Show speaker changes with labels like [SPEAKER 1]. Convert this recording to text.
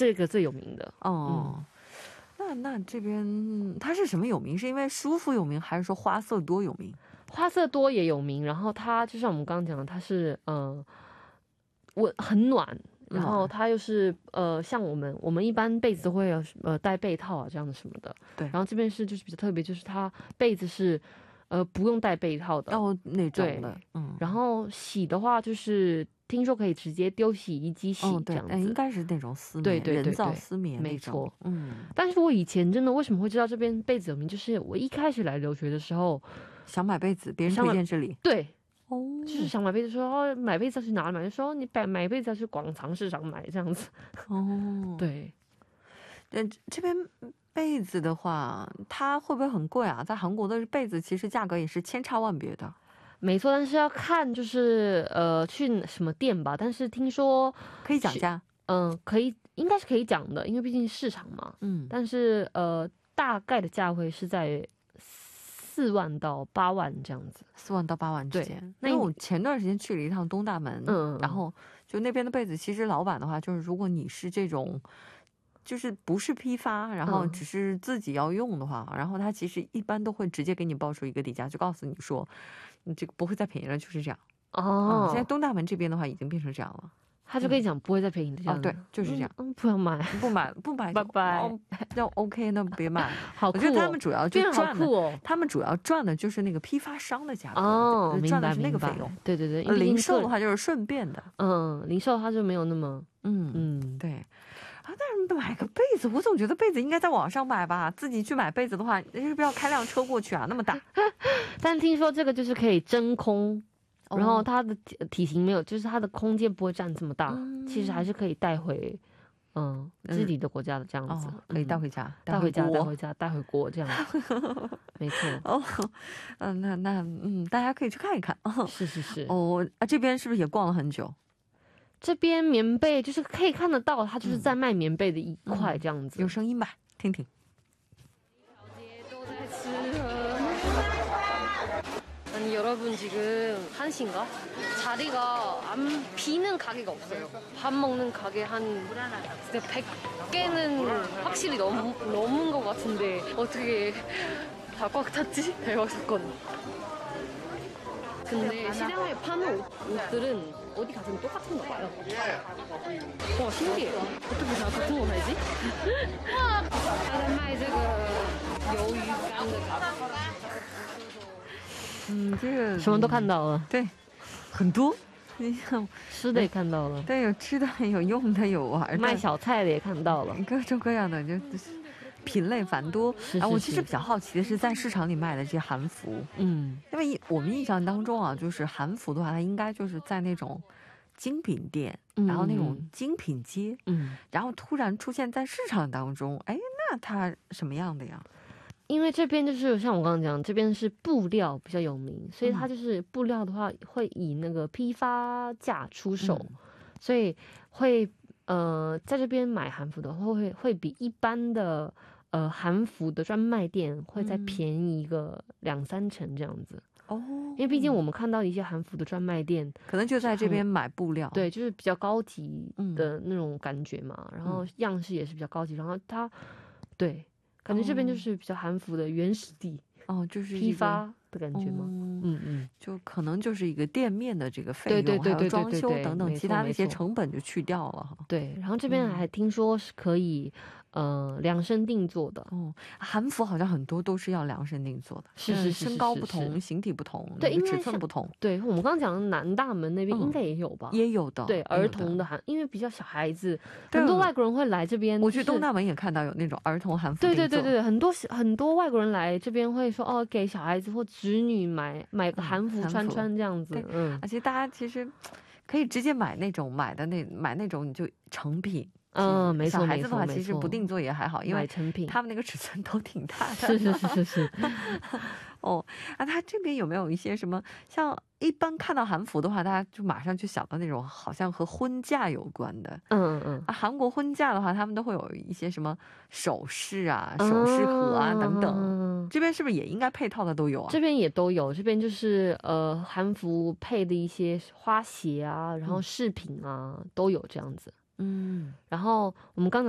[SPEAKER 1] 这个最有名的。
[SPEAKER 2] 哦，那这边它是什么有名？是因为舒服有名，还是说花色多有名？
[SPEAKER 1] 花色多也有名，然后它就像我们刚刚讲的，它是很暖，然后它又是像我们一般被子都会有带被套啊这样的什么的，
[SPEAKER 2] 对。
[SPEAKER 1] 然后这边是就是比较特别，就是它被子是不用带被套的，
[SPEAKER 2] 那种的，
[SPEAKER 1] 然后洗的话就是听说可以直接丢洗衣机洗，这样子，
[SPEAKER 2] 应该是那种丝
[SPEAKER 1] 棉，
[SPEAKER 2] 对，人造丝棉，
[SPEAKER 1] 没错，
[SPEAKER 2] 但
[SPEAKER 1] 是我以前真的为什么会知道这边被子有名，就是我一开始来留学的时候，
[SPEAKER 2] 想买被子，别人推荐这里，
[SPEAKER 1] 对。就是想买被子，说买被子要去哪里买，说你买被子要去广场市场买这样子。对。
[SPEAKER 2] 这边被子的话，它会不会很贵啊？在韩国的被子其实价格也是千差万别的。
[SPEAKER 1] 没错，但是要看就是去什么店吧。但是听说
[SPEAKER 2] 可以讲价，
[SPEAKER 1] 可以，应该是可以讲的，因为毕竟市场嘛。但是大概的价位是在4万到8万这样子
[SPEAKER 2] ，4万到8万之间。那我前段时间去了一趟东大门，然后就那边的被子，其实老板的话就是，如果你是这种，就是不是批发，然后只是自己要用的话，然后他其实一般都会直接给你报出一个底价，就告诉你说，你这个不会再便宜了，就是这样。现在东大门这边的话已经变成这样了。
[SPEAKER 1] 他就跟你讲不会再便宜的这样
[SPEAKER 2] 对，就是这样。
[SPEAKER 1] 不要买，
[SPEAKER 2] 不买，拜拜。那 OK， 那别买。
[SPEAKER 1] 好酷，
[SPEAKER 2] 我觉得他们主要就赚
[SPEAKER 1] 的，
[SPEAKER 2] 他们主要赚的就是那个批发商的价格，赚的是那个费用。
[SPEAKER 1] 对对对，
[SPEAKER 2] 零售的话就是顺便的。
[SPEAKER 1] 零售它就没有那么，
[SPEAKER 2] 对。但是买个被子，我总觉得被子应该在网上买吧，自己去买被子的话，是不是要开辆车过去啊？那么大。
[SPEAKER 1] 但听说这个就是可以真空。然后它的体型没有，就是它的空间不会占这么大，其实还是可可以带回，自己的国家的这样子，
[SPEAKER 2] 可以带回家，
[SPEAKER 1] 带回国这样子，没错。
[SPEAKER 2] 大家可以去看一看。
[SPEAKER 1] 是。
[SPEAKER 2] 这边是不是也逛了很久？
[SPEAKER 1] 这边棉被就是可以看得到，它就是在卖棉被的一块这样子。
[SPEAKER 2] 有声音吧，听听。
[SPEAKER 1] 여러분 지금 1시인가? 자리가 안 비는 가게가 없어요. 밥 먹는 가게 한 100개는 확실히 넘은 것 같은데 어떻게 다 꽉 찼지? 대박 사건. 근데 시장에 파는 옷들은 어디 가든 똑같은가 봐요. 와, 신기해요. 어떻게 다 같은 거 살지? 他在卖这个鱿鱼干的。
[SPEAKER 2] 这个
[SPEAKER 1] 什么都看到了，
[SPEAKER 2] 对，很多，
[SPEAKER 1] 吃的也看到了，
[SPEAKER 2] 对，有吃的，有用的，有玩的，
[SPEAKER 1] 卖小菜的也看到了，
[SPEAKER 2] 各种各样的，就品类繁多。我其实比较好奇的是，在市场里卖的这些韩服，因为我们印象当中啊，就是韩服的话，它应该就是在那种精品店，然后那种精品街，然后突然出现在市场当中，那它什么样的呀？
[SPEAKER 1] 因为这边就是像我刚刚讲，这边是布料比较有名，所以它就是布料的话会以那个批发价出售，所以会在这边买韩服的话会比一般的韩服的专卖店会再便宜一个2-3成这样子。因为毕竟我们看到一些韩服的专卖店，
[SPEAKER 2] 可能就在这边买布料，
[SPEAKER 1] 对，就是比较高级的那种感觉嘛，然后样式也是比较高级，然后它对。感觉这边就是比较韩服的原始地
[SPEAKER 2] 就是
[SPEAKER 1] 批发的感觉吗？
[SPEAKER 2] 就可能就是一个店面的这个费用，还有装修等等其他的一些成本就去掉了。
[SPEAKER 1] 对，然后这边还听说是可以量身定做的。
[SPEAKER 2] 韩服好像很多都是要量身定做的，
[SPEAKER 1] 是
[SPEAKER 2] 身高不同，形体不同，
[SPEAKER 1] 对，
[SPEAKER 2] 尺寸不同。
[SPEAKER 1] 对，我们刚刚讲的南大门那边应该也有吧？
[SPEAKER 2] 也有的，
[SPEAKER 1] 对，儿童的因为比较小孩子，很多外国人会来这边。
[SPEAKER 2] 我去东大门也看到有那种儿童韩服。
[SPEAKER 1] 对，很多外国人来这边会说给小孩子或侄女买个韩服穿这样子。
[SPEAKER 2] 而且大家其实可以直接买那种买那种你就成品。
[SPEAKER 1] 没错，
[SPEAKER 2] 小孩子的话其实不定做也还好，因为
[SPEAKER 1] 成品
[SPEAKER 2] 他们那个尺寸都挺大的。
[SPEAKER 1] 是。
[SPEAKER 2] 他这边有没有一些什么像一般看到韩服的话，大家就马上就想到那种好像和婚嫁有关的。韩国婚嫁的话，他们都会有一些什么首饰啊、首饰盒啊等等。这边是不是也应该配套的都有啊？
[SPEAKER 1] 这边也都有，这边就是韩服配的一些花鞋啊，然后饰品啊都有这样子。然后我们刚刚